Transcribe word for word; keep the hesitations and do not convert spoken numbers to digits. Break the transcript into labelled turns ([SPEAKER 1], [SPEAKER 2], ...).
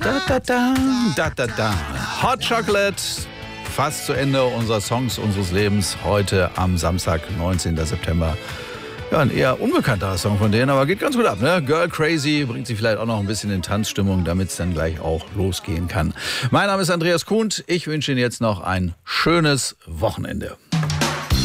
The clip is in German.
[SPEAKER 1] Da, da, da, da, da, da. Hot Chocolate, fast zu Ende unserer Songs unseres Lebens. Heute am Samstag, neunzehnten September. Ja, ein eher unbekannter Song von denen, aber geht ganz gut ab, ne? Girl Crazy bringt sie vielleicht auch noch ein bisschen in Tanzstimmung, damit es dann gleich auch losgehen kann. Mein Name ist Andreas Kuhn. Ich wünsche Ihnen jetzt noch ein schönes Wochenende.